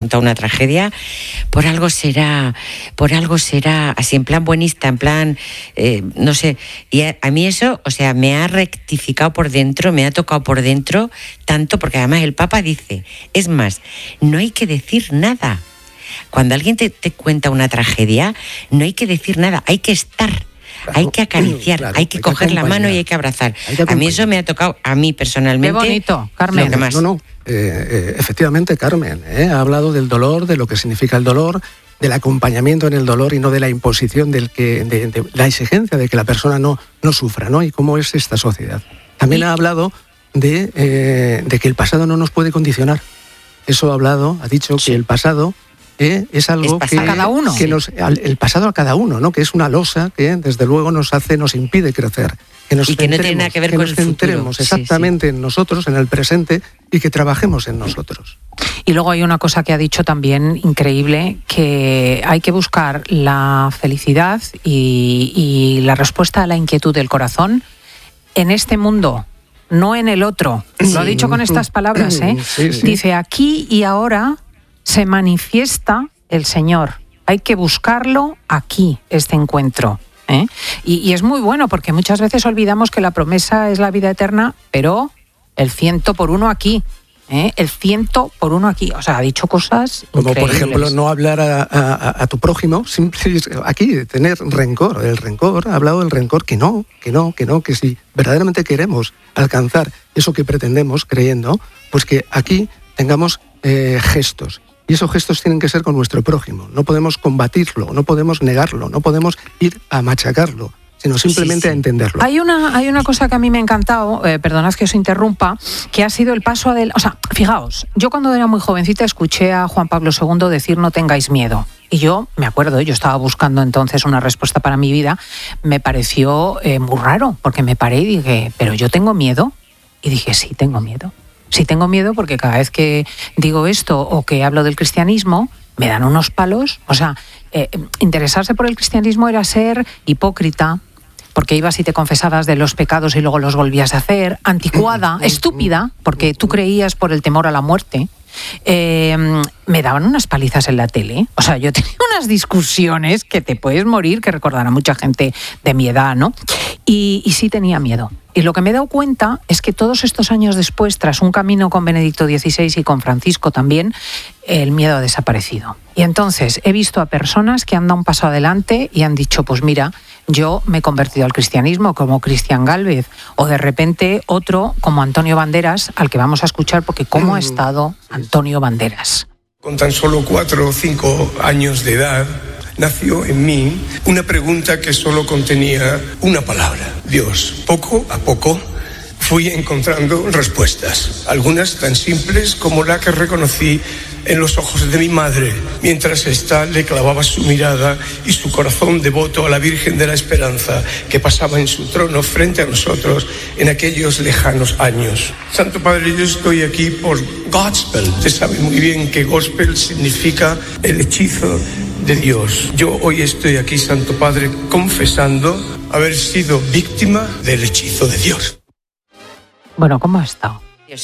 contado una tragedia, por algo será, así en plan buenista, en plan, no sé. Y a mí eso, o sea, me ha rectificado por dentro, me ha tocado por dentro tanto, porque además el Papa dice, es más, no hay que decir nada. Cuando alguien te cuenta una tragedia, no hay que decir nada, hay que estar. Claro, hay que acariciar, claro, hay que coger la mano y hay que abrazar. A mí eso me ha tocado, a mí personalmente. Qué bonito, Carmen. Efectivamente, Carmen, ha hablado del dolor, de lo que significa el dolor, del acompañamiento en el dolor y no de la imposición, de la exigencia de que la persona no sufra, ¿no? Y cómo es esta sociedad. También ha hablado de que el pasado no nos puede condicionar. Eso ha dicho que el pasado es algo que, cada uno. El pasado a cada uno, ¿no? Que es una losa que desde luego nos impide crecer. Que no tiene nada que ver con el futuro. Que nos centremos exactamente en nosotros, en el presente, y que trabajemos en nosotros. Y luego hay una cosa que ha dicho también increíble, que hay que buscar la felicidad y la respuesta a la inquietud del corazón en este mundo, no en el otro. Lo ha dicho con estas palabras, ¿eh? Sí. Dice, aquí y ahora se manifiesta el Señor. Hay que buscarlo aquí, este encuentro. Y es muy bueno, porque muchas veces olvidamos que la promesa es la vida eterna, pero el 100 por 1 aquí. El 100 por 1 aquí. O sea, ha dicho cosas como increíbles. Por ejemplo, no hablar a tu prójimo, aquí tener rencor. El rencor, ha hablado del rencor, que si verdaderamente queremos alcanzar eso que pretendemos creyendo, pues que aquí tengamos gestos. Y esos gestos tienen que ser con nuestro prójimo. No podemos combatirlo, no podemos negarlo, no podemos ir a machacarlo, sino simplemente a entenderlo. Hay una cosa que a mí me ha encantado, perdonad que os interrumpa, que ha sido el paso adelante. O sea, fijaos, yo cuando era muy jovencita escuché a Juan Pablo II decir no tengáis miedo. Y yo me acuerdo, yo estaba buscando entonces una respuesta para mi vida, me pareció muy raro, porque me paré y dije, ¿pero yo tengo miedo? Y dije, sí, tengo miedo. Sí tengo miedo porque cada vez que digo esto o que hablo del cristianismo, me dan unos palos. O sea, interesarse por el cristianismo era ser hipócrita, porque ibas y te confesabas de los pecados y luego los volvías a hacer, anticuada, estúpida, porque tú creías por el temor a la muerte. Me daban unas palizas en la tele. O sea, yo tenía unas discusiones que te puedes morir, que recordará mucha gente de mi edad, ¿no? Y sí tenía miedo. Y lo que me he dado cuenta es que todos estos años después, tras un camino con Benedicto XVI y con Francisco también, el miedo ha desaparecido. Y entonces he visto a personas que han dado un paso adelante y han dicho, pues mira, yo me he convertido al cristianismo como Cristian Gálvez, o de repente otro como Antonio Banderas, al que vamos a escuchar, porque ¿cómo ha estado Antonio Banderas? Con tan solo 4 o 5 años de edad, nació en mí una pregunta que solo contenía una palabra: Dios. Poco a poco fui encontrando respuestas, algunas tan simples como la que reconocí en los ojos de mi madre, mientras ésta le clavaba su mirada y su corazón devoto a la Virgen de la Esperanza que pasaba en su trono frente a nosotros en aquellos lejanos años. Santo Padre, yo estoy aquí por Gospel. Usted sabe muy bien que Gospel significa el hechizo de Dios. Yo hoy estoy aquí, Santo Padre, confesando haber sido víctima del hechizo de Dios. Bueno, ¿cómo ha estado?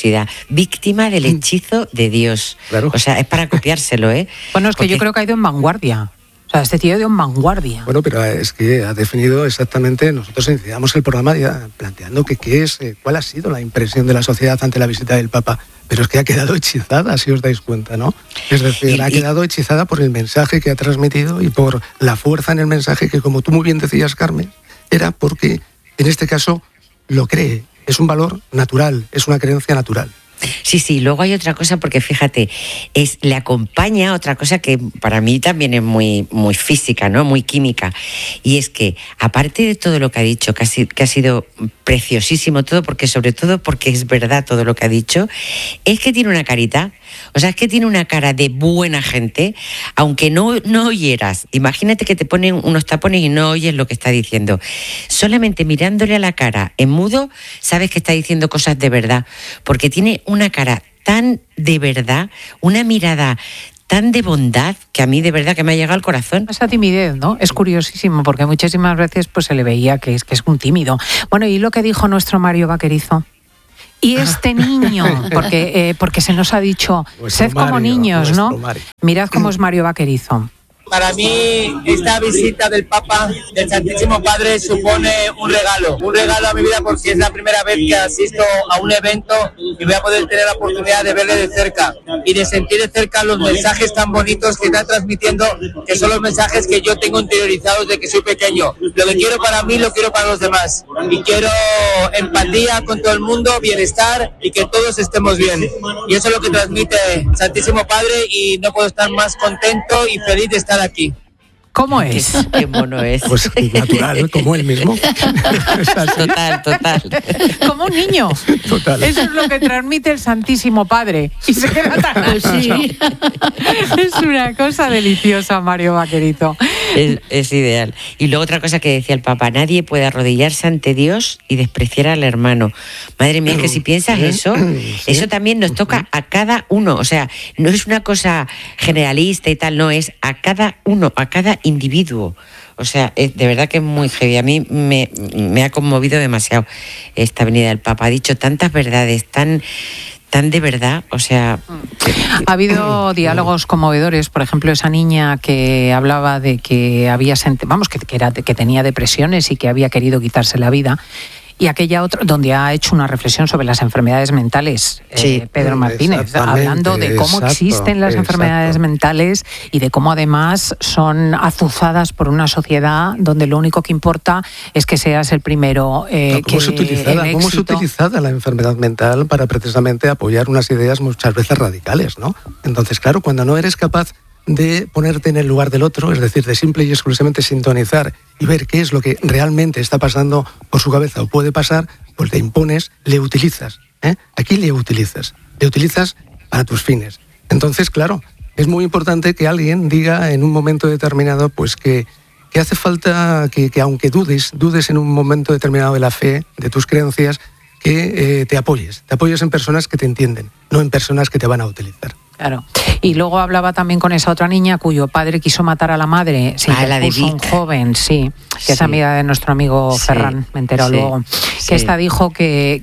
Víctima del hechizo de Dios. Claro. O sea, es para copiárselo, ¿eh? Bueno, es que yo creo que ha ido en vanguardia. O sea, este tío ha ido en vanguardia. Bueno, pero es que ha definido exactamente, nosotros iniciamos el programa ya planteando cuál ha sido la impresión de la sociedad ante la visita del Papa. Pero es que ha quedado hechizada, si os dais cuenta, ¿no? Es decir, ha quedado hechizada por el mensaje que ha transmitido y por la fuerza en el mensaje que, como tú muy bien decías, Carmen, era porque, en este caso, lo cree. Es un valor natural, es una creencia natural. Sí, luego hay otra cosa, porque fíjate, le acompaña otra cosa que para mí también es muy, muy física, ¿no? Muy química, y es que, aparte de todo lo que ha dicho, que ha sido preciosísimo todo, porque sobre todo porque es verdad todo lo que ha dicho, es que tiene una carita, o sea, es que tiene una cara de buena gente, aunque no oyeras. Imagínate que te ponen unos tapones y no oyes lo que está diciendo. Solamente mirándole a la cara en mudo, sabes que está diciendo cosas de verdad, porque tiene una cara tan de verdad, una mirada tan de bondad, que a mí de verdad que me ha llegado al corazón. Esa timidez, ¿no? Es curiosísimo, porque muchísimas veces pues se le veía que es un tímido. Bueno, y lo que dijo nuestro Mario Vaquerizo, Y este niño, porque se nos ha dicho, sed como niños, ¿no? Mirad cómo es Mario Vaquerizo. Para mí, esta visita del Papa, del Santísimo Padre, supone un regalo a mi vida, porque es la primera vez que asisto a un evento y voy a poder tener la oportunidad de verle de cerca y de sentir de cerca los mensajes tan bonitos que está transmitiendo, que son los mensajes que yo tengo interiorizados desde que soy pequeño. Lo que quiero para mí, lo quiero para los demás. Y quiero empatía con todo el mundo, bienestar y que todos estemos bien. Y eso es lo que transmite Santísimo Padre, y no puedo estar más contento y feliz de estar aquí. ¿Cómo es? Qué mono es. Pues natural, como él mismo. Total. Como un niño. Total. Eso es lo que transmite el Santísimo Padre. Y se queda tan Sí. Es una cosa deliciosa, Mario Vaquerizo. Es ideal. Y luego otra cosa que decía el Papa: nadie puede arrodillarse ante Dios y despreciar al hermano. Madre mía, que si piensas eso, eso también nos toca a cada uno. O sea, no es una cosa generalista y tal, no, es a cada uno, a cada individuo. O sea, de verdad que es muy heavy. A mí me ha conmovido demasiado esta venida del Papa. Ha dicho tantas verdades, tan de verdad, o sea... Ha habido diálogos conmovedores, por ejemplo, esa niña que hablaba de que había que tenía depresiones y que había querido quitarse la vida. Y aquella otra, donde ha hecho una reflexión sobre las enfermedades mentales, Pedro Martínez, hablando de cómo existen las enfermedades mentales y de cómo además son azuzadas por una sociedad donde lo único que importa es que seas el primero. ¿Cómo es utilizada la enfermedad mental para precisamente apoyar unas ideas muchas veces radicales, ¿no? Entonces, claro, cuando no eres capaz de ponerte en el lugar del otro, es decir, de simple y exclusivamente sintonizar y ver qué es lo que realmente está pasando por su cabeza o puede pasar, pues le impones, le utilizas. Aquí le utilizas para tus fines. Entonces, claro, es muy importante que alguien diga en un momento determinado pues que hace falta que aunque dudes en un momento determinado de la fe, de tus creencias, que te apoyes en personas que te entienden, no en personas que te van a utilizar. Claro. Y luego hablaba también con esa otra niña cuyo padre quiso matar a la madre. Se interpuso un joven, que es amiga de nuestro amigo Ferran, me entero luego. Que esta dijo que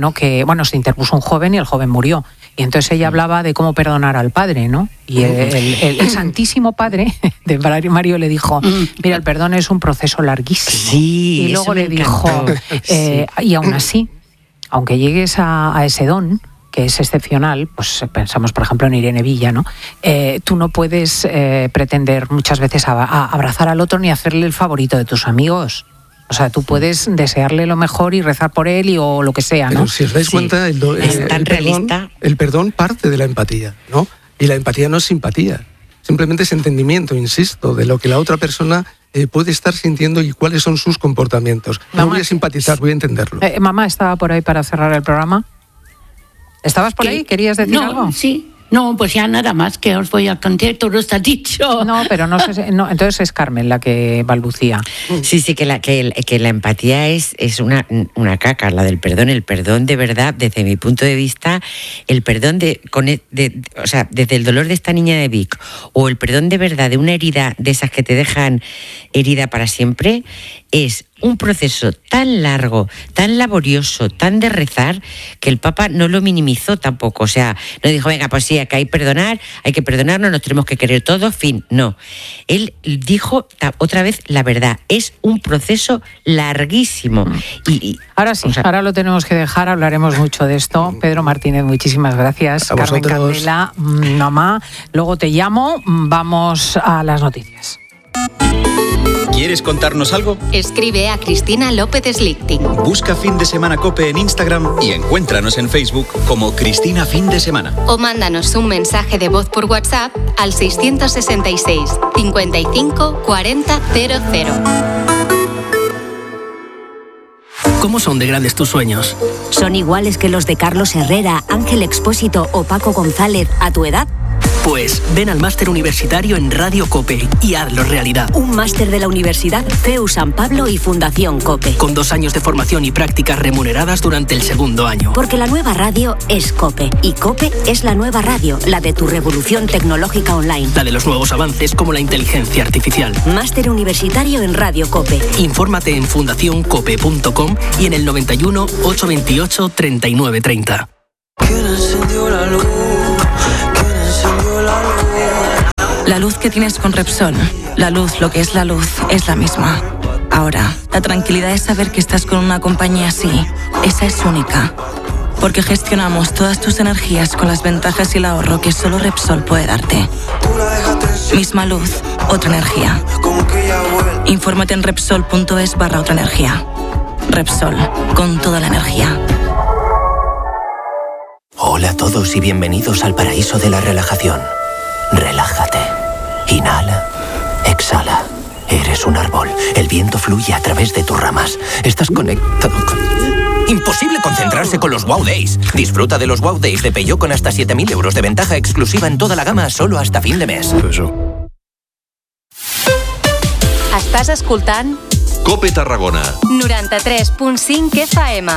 se interpuso un joven y el joven murió. Y entonces ella hablaba de cómo perdonar al padre, ¿no? Y el Santísimo Padre de Mario le dijo, mira, el perdón es un proceso larguísimo. Sí, y luego le dijo, y aún así, aunque llegues a ese don, que es excepcional, pues pensamos por ejemplo en Irene Villa, ¿no? Tú no puedes pretender muchas veces abrazar al otro ni hacerle el favorito de tus amigos. O sea, tú puedes desearle lo mejor y rezar por él o lo que sea, ¿no? Pero si os dais cuenta, el perdón parte de la empatía, ¿no? Y la empatía no es simpatía, simplemente es entendimiento, insisto, de lo que la otra persona puede estar sintiendo y cuáles son sus comportamientos. No voy a simpatizar, voy a entenderlo. Mamá estaba por ahí para cerrar el programa. ¿Estabas por ahí? ¿Querías decir algo? Sí. No, pues ya nada más, que os voy a contar, todo está dicho. No, pero no sé, entonces es Carmen la que balbucía. Sí, que la empatía es una caca, la del perdón. El perdón de verdad, desde mi punto de vista, el perdón o sea, desde el dolor de esta niña de Vic, o el perdón de verdad de una herida de esas que te dejan herida para siempre, es un proceso tan largo, tan laborioso, tan de rezar, que el Papa no lo minimizó tampoco. O sea, no dijo, venga, pues sí, que hay que perdonarnos, nos tenemos que querer todos, fin. No. Él dijo otra vez la verdad. Es un proceso larguísimo. Y ahora sí, ahora lo tenemos que dejar, hablaremos mucho de esto. Pedro Martínez, muchísimas gracias. A Carmen vosotros. Candela, mamá, luego te llamo, vamos a las noticias. ¿Quieres contarnos algo? Escribe a Cristina López Slichting. Busca Fin de Semana COPE en Instagram y encuéntranos en Facebook como Cristina Fin de Semana. O mándanos un mensaje de voz por WhatsApp al 666 55 40 00. ¿Cómo son de grandes tus sueños? ¿Son iguales que los de Carlos Herrera, Ángel Expósito o Paco González a tu edad? Pues ven al máster universitario en Radio COPE y hazlo realidad. Un máster de la Universidad CEU San Pablo y Fundación COPE. Con 2 años de formación y prácticas remuneradas durante el segundo año. Porque la nueva radio es COPE. Y COPE es la nueva radio, la de tu revolución tecnológica online. La de los nuevos avances como la inteligencia artificial. Máster universitario en Radio COPE. Infórmate en fundacioncope.com y en el 91 828 3930. ¿Quién encendió la luz? ¿Quién encendió la luz? La luz que tienes con Repsol, la luz, lo que es la luz, es la misma. Ahora, la tranquilidad es saber que estás con una compañía así. Esa es única. Porque gestionamos todas tus energías con las ventajas y el ahorro que solo Repsol puede darte. Misma luz, otra energía. Infórmate en Repsol.es/otra energía. Repsol, con toda la energía. Hola a todos y bienvenidos al paraíso de la relajación. Relájate. Inhala. Exhala. Eres un árbol. El viento fluye a través de tus ramas. Estás conectado con... Imposible concentrarse con los Wow Days. Disfruta de los Wow Days de Peugeot con hasta 7.000 euros de ventaja exclusiva en toda la gama solo hasta fin de mes. Estàs escoltant COPE Tarragona 93.5 FM.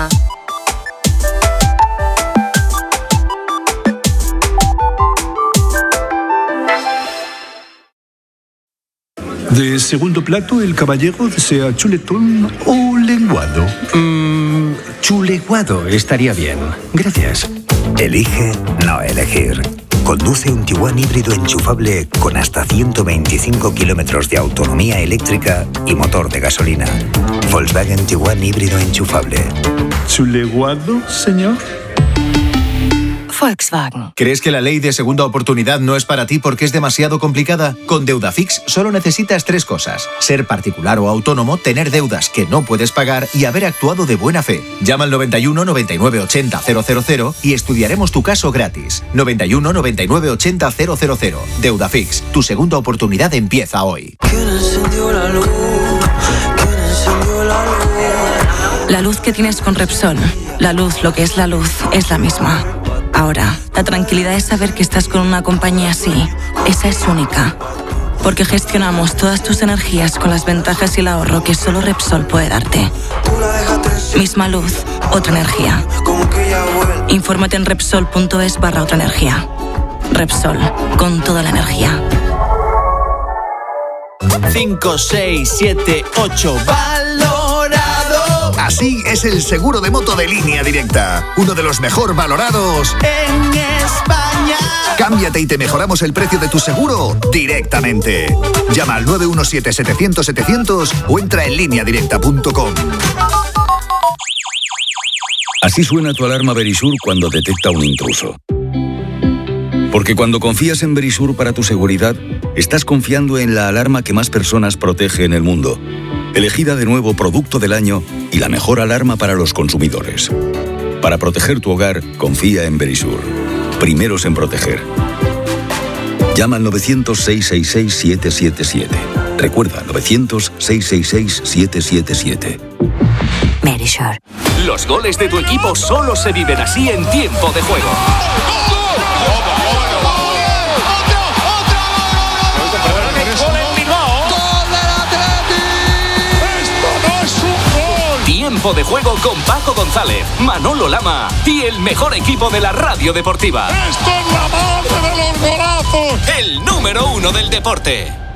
De segundo plato, el caballero desea chuletón o lenguado. Chuleguado estaría bien. Gracias. Elige no elegir. Conduce un Tiguan híbrido enchufable con hasta 125 kilómetros de autonomía eléctrica y motor de gasolina. Volkswagen Tiguan híbrido enchufable. ¿Chuleguado, señor? Volkswagen. ¿Crees que la ley de segunda oportunidad no es para ti porque es demasiado complicada? Con Deudafix solo necesitas 3 cosas: ser particular o autónomo, tener deudas que no puedes pagar y haber actuado de buena fe. Llama al 91 99 80 000 y estudiaremos tu caso gratis. 91 99 80 000. Deudafix, tu segunda oportunidad empieza hoy. ¿Quién encendió la luz? ¿Quién encendió la luz? La luz que tienes con Repsol, la luz, lo que es la luz, es la misma. Ahora, la tranquilidad es saber que estás con una compañía así. Esa es única. Porque gestionamos todas tus energías con las ventajas y el ahorro que solo Repsol puede darte. Misma luz, otra energía. Infórmate en Repsol.es/otra energía. Repsol, con toda la energía. 5, 6, 7, 8, valorado. Así es el seguro de moto de Línea Directa. Uno de los mejor valorados en España. Cámbiate y te mejoramos el precio de tu seguro directamente. Llama al 917-700-700 o entra en lineadirecta.com. Así suena tu alarma Verisur cuando detecta un intruso. Porque cuando confías en Verisur para tu seguridad, estás confiando en la alarma que más personas protege en el mundo. Elegida de nuevo Producto del Año y la mejor alarma para los consumidores. Para proteger tu hogar, confía en Verisur. Primeros en proteger. Llama al 900-666-777. Recuerda, 900-666-777. Verisur. Los goles de tu equipo solo se viven así en tiempo de juego. Tiempo de juego con Paco González, Manolo Lama y el mejor equipo de la radio deportiva. ¡Esto es la madre de los golazos! El número 1 del deporte.